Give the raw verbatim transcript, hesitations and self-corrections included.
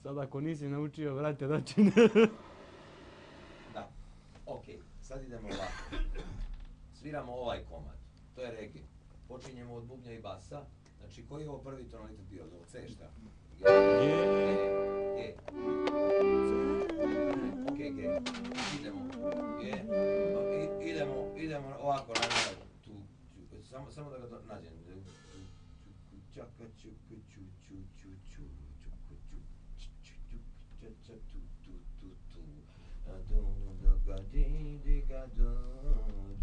Sad ako nisi naučio, vrate, znači ne. Da, okej, sad idemo ovako. Sviramo ovaj komad, to je reggae. Počinjemo od bubnja i basa. Znači, koji je ovo prvi tonalitet bio? Ovo C šta? G, G, G. Okej, G. Idemo. G. Idemo, idemo ovako, tu, samo, samo da ga do, nađem. Čaka, čuku, ču, ču, ču, ču, čuku, ču, ču, ču, ča, ča, tu, tu, tu, tu. A, du, da, ga, di, di, ga, du,